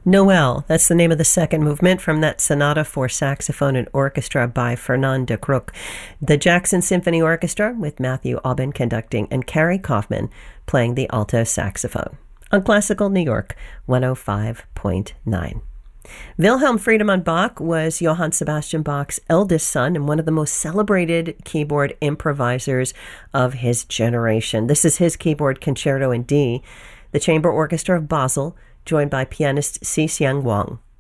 Noel, that's the name of the second movement from that sonata for saxophone and orchestra by Fernand de Crook. The Jackson Symphony Orchestra with Matthew Aubin conducting and Carrie Kaufman playing the alto saxophone. On Classical New York 105.9. Wilhelm Friedemann Bach was Johann Sebastian Bach's eldest son and one of the most celebrated keyboard improvisers of his generation. This is his keyboard concerto in D. The Chamber Orchestra of Basel, joined by pianist Si Xiang Wang.